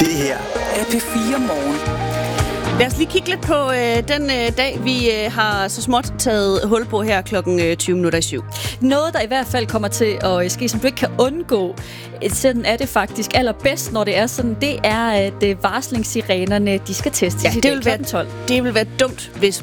Det her er P4 Morgen. Lad os lige kigge lidt på den dag, vi har så småt taget hul på her klokken 7:20. Noget, der i hvert fald kommer til at ske, som du ikke kan undgå, sådan er det faktisk allerbedst, når det er sådan, det er, at varslingssirenerne, de skal testes i dag klokken 12. Det vil være dumt, hvis